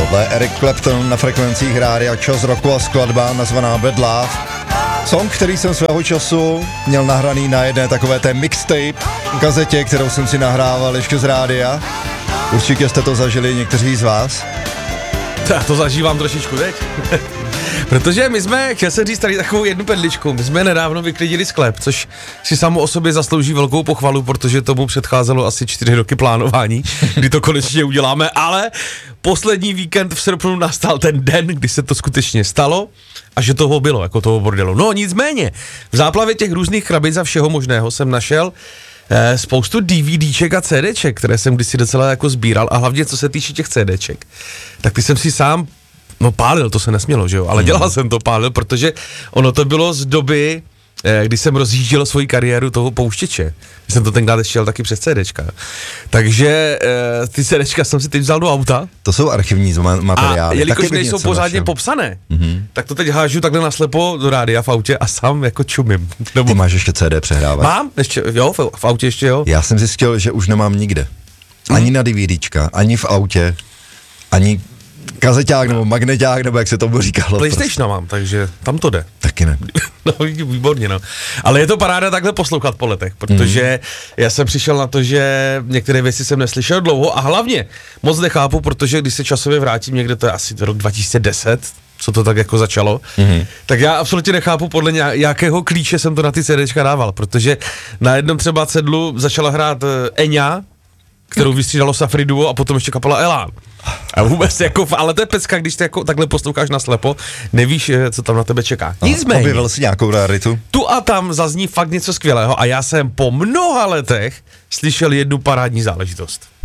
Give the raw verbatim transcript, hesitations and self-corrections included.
Tohle je Eric Clapton na frekvencích rádia Čas roku a skladba nazvaná Bad Love. Song, který jsem svého času měl nahraný na jedné takové té mixtape kazetě, kterou jsem si nahrával ještě z rádia. Určitě jste to zažili někteří z vás. Já to zažívám trošičku teď. Protože my jsme, chtěl jsem říct tady takovou jednu pedličku, my jsme nedávno vyklidili sklep, což si samo o sobě zaslouží velkou pochvalu, protože tomu předcházelo asi čtyři roky plánování, kdy to konečně uděláme, ale poslední víkend v srpnu nastal ten den, kdy se to skutečně stalo a že toho bylo, jako toho bordelu. No nicméně, v záplavě těch různých krabic a všeho možného jsem našel eh, spoustu DVDček a CDček, které jsem kdysi docela jako sbíral a hlavně co se týče těch CDček, tak ty jsem si sám No pálil, to se nesmělo, že jo, ale dělal hmm. jsem to, pálil, protože ono to bylo z doby, eh, kdy jsem rozjížděl svoji kariéru toho pouštěče. Jsem to tenkrát ještě jel taky přes CDčka. Takže eh, ty CDčka jsem si teď vzal do auta. To jsou archivní materiály. A jelikož nejsou pořádně našel. popsané, mm-hmm. tak to teď hážu takhle naslepo do rádia v autě a sám jako čumím. Nebo... Ty máš ještě C D přehrávat? Mám, ještě, jo, v, v autě ještě jo. Já jsem zjistil, že už nemám nikde. Ani hmm. na DVDčka, ani v autě, ani kazeťák nebo magneťák, nebo jak se tomu říkalo. PlayStation prostě. Mám, takže tam to jde. Taky ne. No, výborně, no. Ale je to paráda takhle poslouchat po letech, protože mm. já jsem přišel na to, že některé věci jsem neslyšel dlouho a hlavně moc nechápu, protože když se časově vrátím někde, to je asi rok dva tisíce deset, co to tak jako začalo, mm. tak já absolutně nechápu, podle nějakého klíče jsem to na ty CDčka dával, protože na jednom třeba cedlu začala hrát Eňa, kterou vystřídalo Safri Duo a potom ještě kapela Elán. A vůbec jako, ale to je pecka, když ty jako takhle posloucháš naslepo, nevíš, co tam na tebe čeká. Nicméně. Objevil jsi nějakou raritu? Tu a tam zazní fakt něco skvělého a já jsem po mnoha letech slyšel jednu parádní záležitost.